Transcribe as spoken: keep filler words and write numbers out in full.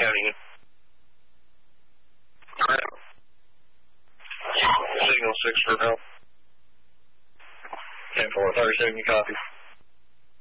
counting it. Alright. Signal six for help. ten four, thirty-seven, you copy.